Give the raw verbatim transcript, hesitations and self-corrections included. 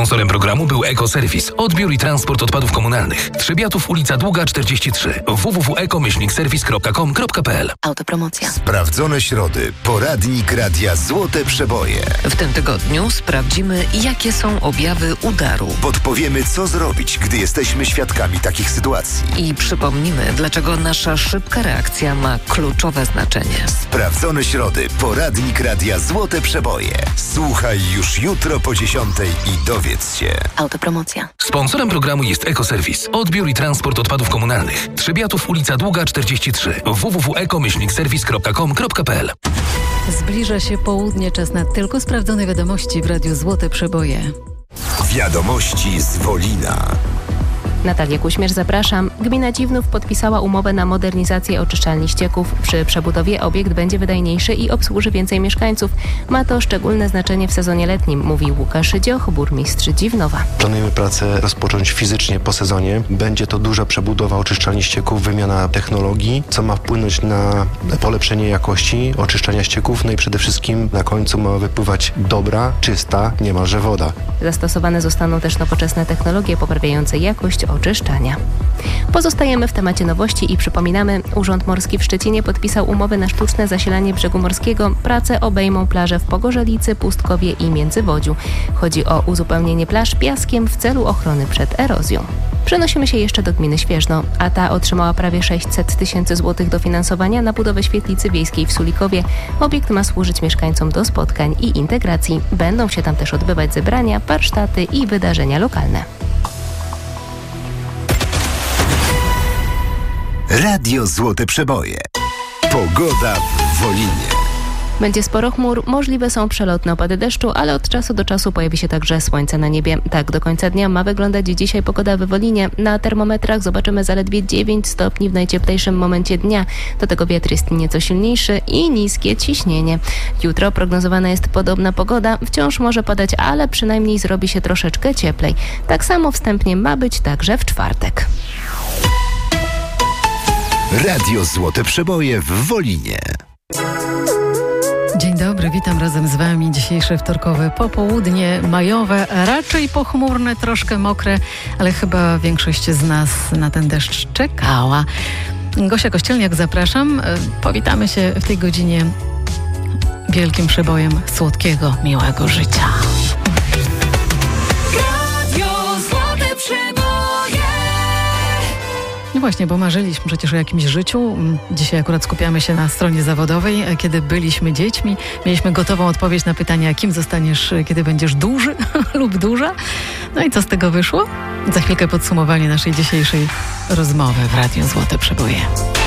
Sponsorem programu był Ekoserwis. Odbiór i transport odpadów komunalnych. Trzebiatów, ulica Długa czterdzieści trzy. w w w kropka eko myślnik serwis kropka com kropka p l. Autopromocja. Sprawdzone środy. Poradnik Radia Złote Przeboje. W tym tygodniu sprawdzimy, jakie są objawy udaru. Podpowiemy, co zrobić, gdy jesteśmy świadkami takich sytuacji. I przypomnimy, dlaczego nasza szybka reakcja ma kluczowe znaczenie. Sprawdzone środy. Poradnik Radia Złote Przeboje. Słuchaj już jutro po dziesiątej i dowiedz się. Autopromocja. Sponsorem programu jest Ekoserwis. Odbiór i transport odpadów komunalnych. Trzebiatów, ulica Długa czterdzieści trzy. w w w kropka eko myślnik serwis kropka com kropka p l. Zbliża się południe, czas na tylko sprawdzone wiadomości w Radiu Złote Przeboje. Wiadomości z Wolina. Natalia Kuśmierz, zapraszam. Gmina Dziwnów podpisała umowę na modernizację oczyszczalni ścieków. Przy przebudowie obiekt będzie wydajniejszy i obsłuży więcej mieszkańców. Ma to szczególne znaczenie w sezonie letnim, mówi Łukasz Dzioch, burmistrz Dziwnowa. Planujemy pracę rozpocząć fizycznie po sezonie. Będzie to duża przebudowa oczyszczalni ścieków, wymiana technologii, co ma wpłynąć na polepszenie jakości oczyszczania ścieków. No i przede wszystkim na końcu ma wypływać dobra, czysta, niemalże woda. Zastosowane zostaną też nowoczesne technologie poprawiające jakość oczyszczania. Pozostajemy w temacie nowości i przypominamy, Urząd Morski w Szczecinie podpisał umowę na sztuczne zasilanie brzegu morskiego. Prace obejmą plaże w Pogorzelicy, Pustkowie i Międzywodziu. Chodzi o uzupełnienie plaż piaskiem w celu ochrony przed erozją. Przenosimy się jeszcze do gminy Świeżno, a ta otrzymała prawie sześćset tysięcy złotych dofinansowania na budowę świetlicy wiejskiej w Sulikowie. Obiekt ma służyć mieszkańcom do spotkań i integracji. Będą się tam też odbywać zebrania, warsztaty i wydarzenia lokalne. Radio Złote Przeboje. Pogoda w Wolinie. Będzie sporo chmur, możliwe są przelotne opady deszczu, ale od czasu do czasu pojawi się także słońce na niebie. Tak do końca dnia ma wyglądać dzisiaj pogoda w Wolinie. Na termometrach zobaczymy zaledwie dziewięć stopni w najcieplejszym momencie dnia. Do tego wiatr jest nieco silniejszy i niskie ciśnienie. Jutro prognozowana jest podobna pogoda. Wciąż może padać, ale przynajmniej zrobi się troszeczkę cieplej. Tak samo wstępnie ma być także w czwartek. Radio Złote Przeboje w Wolinie. Dzień dobry, witam razem z Wami. Dzisiejsze wtorkowe popołudnie majowe, raczej pochmurne, troszkę mokre, ale chyba większość z nas na ten deszcz czekała. Gosia Kościelniak, zapraszam. Powitamy się w tej godzinie wielkim przebojem słodkiego, miłego życia. No właśnie, bo marzyliśmy przecież o jakimś życiu. Dzisiaj akurat skupiamy się na stronie zawodowej. Kiedy byliśmy dziećmi, mieliśmy gotową odpowiedź na pytanie, kim zostaniesz, kiedy będziesz duży lub duża. No i co z tego wyszło? Za chwilkę podsumowanie naszej dzisiejszej rozmowy w Radiu Złote Przeboje.